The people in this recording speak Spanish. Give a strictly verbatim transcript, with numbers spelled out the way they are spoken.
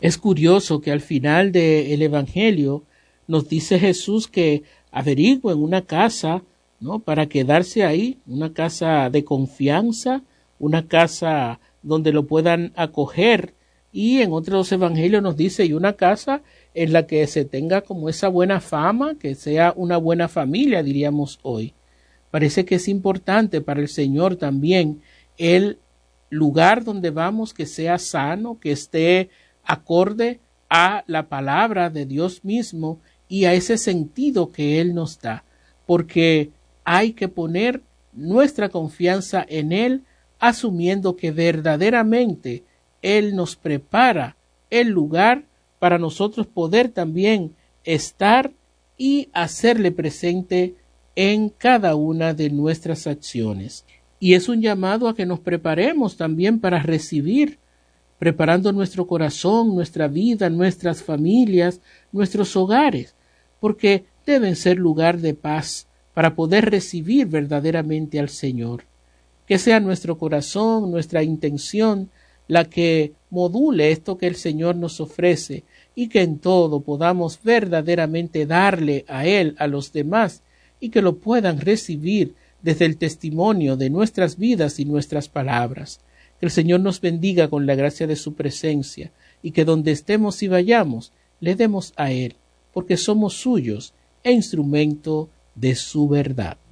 Es curioso que al final del Evangelio nos dice Jesús que averigüen una casa, ¿no?, para quedarse ahí, una casa de confianza, una casa donde lo puedan acoger. Y en otros evangelios nos dice, y una casa en la que se tenga como esa buena fama, que sea una buena familia, diríamos hoy. Parece que es importante para el Señor también el lugar donde vamos que sea sano, que esté acorde a la palabra de Dios mismo y a ese sentido que Él nos da, porque hay que poner nuestra confianza en Él, asumiendo que verdaderamente Él nos prepara el lugar para nosotros poder también estar y hacerle presente en cada una de nuestras acciones. Y es un llamado a que nos preparemos también para recibir, preparando nuestro corazón, nuestra vida, nuestras familias, nuestros hogares, porque deben ser lugar de paz para poder recibir verdaderamente al Señor. Que sea nuestro corazón, nuestra intención, la que module esto que el Señor nos ofrece y que en todo podamos verdaderamente darle a Él, a los demás, y que lo puedan recibir desde el testimonio de nuestras vidas y nuestras palabras. Que el Señor nos bendiga con la gracia de su presencia y que donde estemos y vayamos le demos a Él, porque somos suyos e instrumento de su verdad.